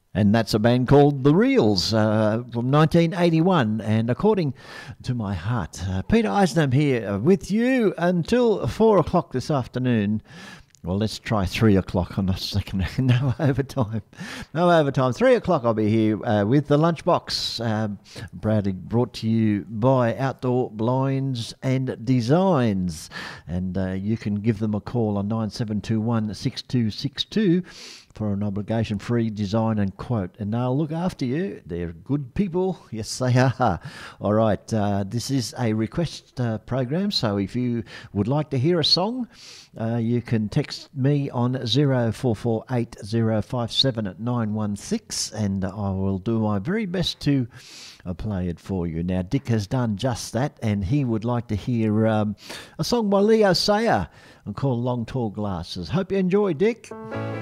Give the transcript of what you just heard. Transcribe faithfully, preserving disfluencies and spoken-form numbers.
And that's a band called The Reels uh, from nineteen eighty-one. And according to my heart, uh, Peter Eisnam here with you until four o'clock this afternoon. Well, let's try three o'clock on the second. No overtime. No overtime. Three o'clock I'll be here uh, with the Lunchbox. Um, proudly brought to you by Outdoor Blinds and Designs. And uh, you can give them a call on nine seven two one, six two six two for an obligation-free design and quote. And they'll look after you. They're good people. Yes, they are. All right. Uh, this is a request uh, program. So if you would like to hear a song, uh, you can text me on zero four four eight zero five seven nine one six and I will do my very best to uh, play it for you. Now, Dick has done just that, and he would like to hear um, a song by Leo Sayer called Long Tall Glasses. Hope you enjoy, Dick.